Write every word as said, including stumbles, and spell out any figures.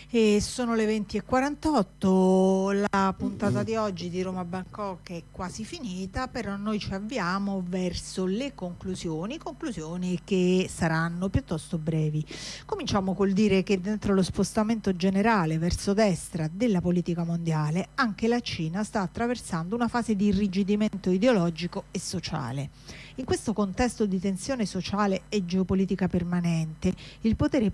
E sono le venti e quarantotto, la puntata di oggi di Roma Bangkok è quasi finita, però noi ci avviamo verso le conclusioni, conclusioni che saranno piuttosto brevi. Cominciamo col dire che dentro lo spostamento generale verso destra della politica mondiale, anche la Cina sta attraversando una fase di irrigidimento ideologico e sociale. In questo contesto di tensione sociale e geopolitica permanente, il potere